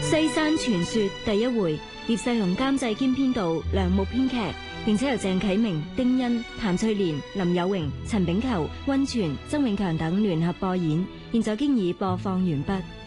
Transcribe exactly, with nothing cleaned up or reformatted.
西山傳說第一回，葉世雄監製兼編導，梁木編劇，並且由鄭啟明、丁欣、譚翠蓮、林有榮、陳炳球、溫泉、曾永強等聯合播演。現在經已播放完畢。